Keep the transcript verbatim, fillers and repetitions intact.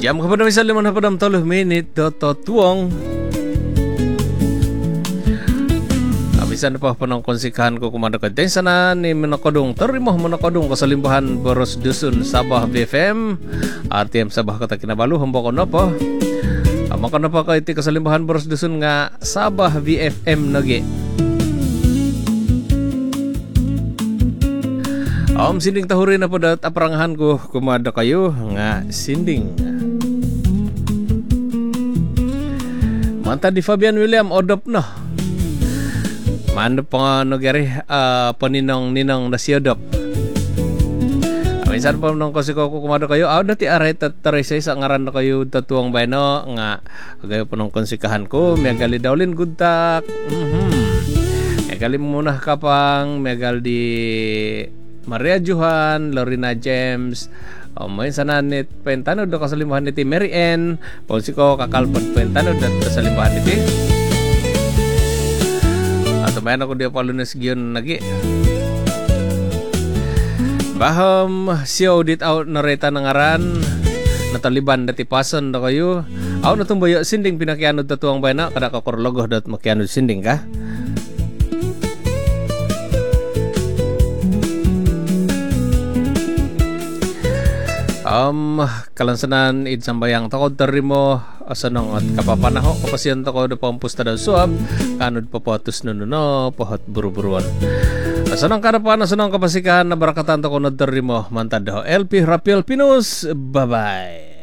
Jam kepada misal lima enam puluh menit Toto tuong. Abisan pa panong konsikan ko kumanda ka din sana ni Manakodong terima Manakodong kasalimbahan Boros Dusun Sabah B F M R T M Sabah kata kinabalu hamba ko na po. Ama ko na po ka iti kasalimbahan Boros Dusun nga Sabah B F M nagi. Om sinding tahuri na po dat aparangahan ko kumada kayo nga sinding. Manta di Fabian William odop na. Mano pa nga nagari uh, paninong ninong na siyodop. Minsan pa nung kasi ko kumada kayo aw dati aray taray sa isa ngaran na kayo tatuang bayno nga kagayo po nung konsikahan ko megali dawlin good tak. Mhm. Megali muna kapang megal di Maria Johan, Lorena James, oh, may sananit pentanod do kasalimbahan niti Mary Ann, ponsi ko kakalpon pentanod at kasalimbahan niti. At umayan ako di palunas giyon nagi. Baham siyo dit out nareta nangaran nataliban dati pason do kayo. Aw natumbayo sinding pinakianod tatuang bayna kada ka korlogo dat makianod sinding ka. Um, kalansanan id sambayang takod tarimo asanong at kapapanaho kapasyan tako do pampusta daw suab kanod papotus nununo pohot buru-buruan asanong karapan asanong kapasikan na barakatan tako nad tarimo mantad L P Rapil Pinus bye bye.